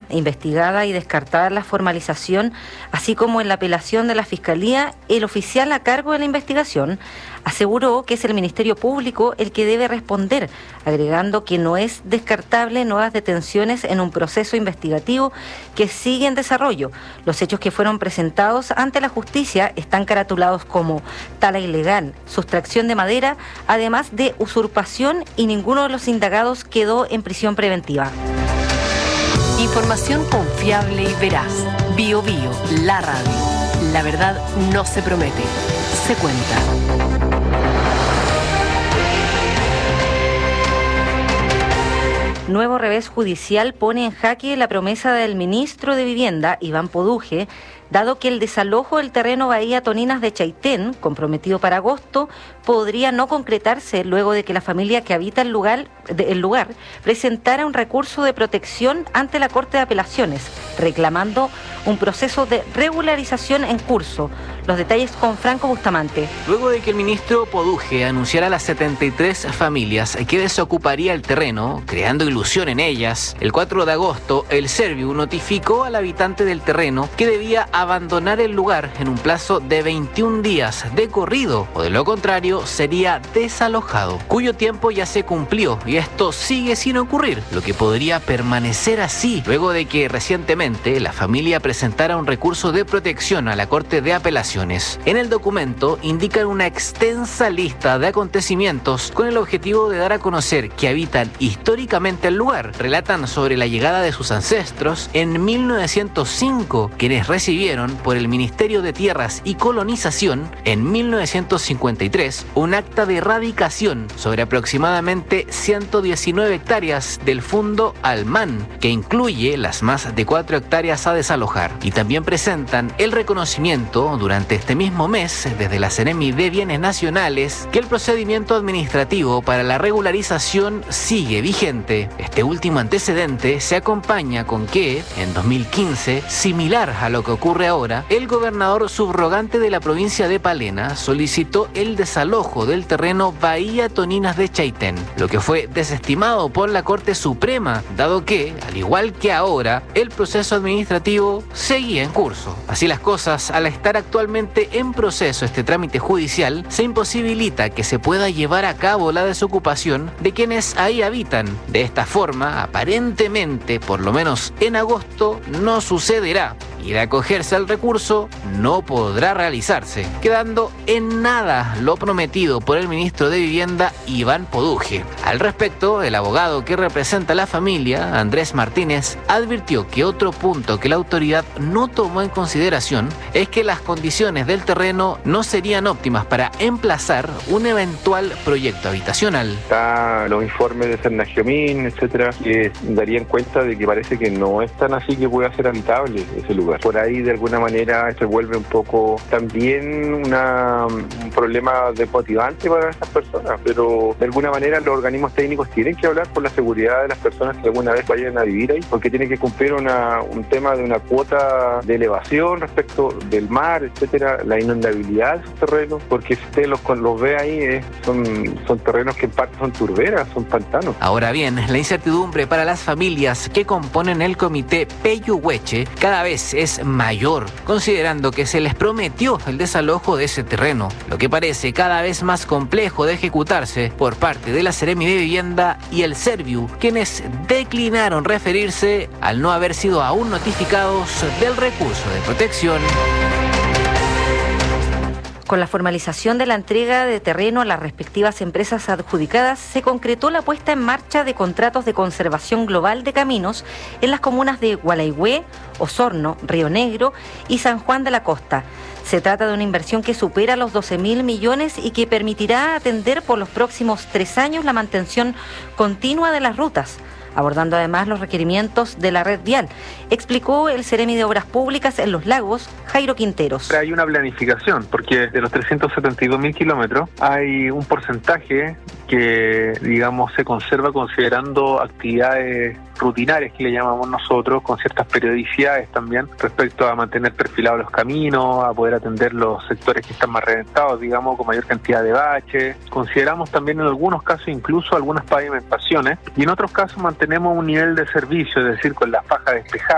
investigada y descartada la formalización, así como en la apelación de la Fiscalía, el oficial a cargo de la investigación aseguró que es el Ministerio Público el que debe responder, agregando que no es descartable nuevas detenciones en un proceso investigativo que sigue en desarrollo. Los hechos que fueron presentados ante la justicia están caratulados como tala ilegal, sustracción de madera, además de usurpación, y ninguno de los indagados quedó en prisión preventiva. Información confiable y veraz. Bío Bío, la radio. La verdad no se promete, se cuenta. Nuevo revés judicial pone en jaque la promesa del ministro de Vivienda, Iván Poduje, dado que el desalojo del terreno Bahía Toninas de Chaitén, comprometido para agosto, podría no concretarse luego de que la familia que habita el lugar presentara un recurso de protección ante la Corte de Apelaciones, reclamando un proceso de regularización en curso. Los detalles con Franco Bustamante. Luego de que el ministro Poduje anunciara a las 73 familias que desocuparía el terreno, creando ilusión en ellas, el 4 de agosto el Serviu notificó al habitante del terreno que debía abandonar el lugar en un plazo de 21 días de corrido, o de lo contrario sería desalojado, cuyo tiempo ya se cumplió y esto sigue sin ocurrir, lo que podría permanecer así luego de que recientemente la familia presentara un recurso de protección a la Corte de Apelaciones. En el documento indican una extensa lista de acontecimientos con el objetivo de dar a conocer que habitan históricamente el lugar. Relatan sobre la llegada de sus ancestros en 1905, quienes recibieron por el Ministerio de Tierras y Colonización en 1953 un acta de erradicación sobre aproximadamente 119 hectáreas del Fundo Almán, que incluye las más de 4 hectáreas a desalojar. Y también presentan el reconocimiento durante este mismo mes desde la Seremi de Bienes Nacionales que el procedimiento administrativo para la regularización sigue vigente. Este último antecedente se acompaña con que, en 2015, similar a lo que ocurre ahora, el gobernador subrogante de la provincia de Palena solicitó el desalojo del terreno Bahía Toninas de Chaitén, lo que fue desestimado por la Corte Suprema, dado que, al igual que ahora, el proceso administrativo seguía en curso. Así las cosas, al estar actualmente en proceso este trámite judicial, se imposibilita que se pueda llevar a cabo la desocupación de quienes ahí habitan. De esta forma, aparentemente, por lo menos en agosto, no sucederá. Y de acogerse al recurso no podrá realizarse, quedando en nada lo prometido por el ministro de Vivienda, Iván Poduje. Al respecto, el abogado que representa a la familia, Andrés Martínez, advirtió que otro punto que la autoridad no tomó en consideración es que las condiciones del terreno no serían óptimas para emplazar un eventual proyecto habitacional. Está los informes de Cernagiomín, etcétera, que darían cuenta de que parece que no es tan así que pueda ser habitable ese lugar. Por ahí, de alguna manera, se vuelve un poco también un problema desmotivante para estas personas, pero de alguna manera los organismos técnicos tienen que hablar por la seguridad de las personas que alguna vez vayan a vivir ahí, porque tienen que cumplir un tema de una cuota de elevación respecto del mar, etcétera, la inundabilidad de esos terrenos, porque si usted los ve ahí, son terrenos que en parte son turberas, son pantanos. Ahora bien, la incertidumbre para las familias que componen el comité Peyuhueche cada vez es mayor, considerando que se les prometió el desalojo de ese terreno, lo que parece cada vez más complejo de ejecutarse por parte de la Seremi de Vivienda y el Serviu, quienes declinaron referirse al no haber sido aún notificados del recurso de protección. Con la formalización de la entrega de terreno a las respectivas empresas adjudicadas, se concretó la puesta en marcha de contratos de conservación global de caminos en las comunas de Gualeguay, Osorno, Río Negro y San Juan de la Costa. Se trata de una inversión que supera los 12.000 millones y que permitirá atender por los próximos 3 años la mantención continua de las rutas, abordando además los requerimientos de la red vial, explicó el Seremi de Obras Públicas en Los Lagos, Jairo Quinteros. Hay una planificación, porque de los 372.000 kilómetros hay un porcentaje que, digamos, se conserva considerando actividades rutinarias, que le llamamos nosotros, con ciertas periodicidades también, respecto a mantener perfilados los caminos, a poder atender los sectores que están más reventados, digamos, con mayor cantidad de baches. Consideramos también en algunos casos incluso algunas pavimentaciones, y en otros casos mantenemos un nivel de servicio, es decir, con la faja despejada,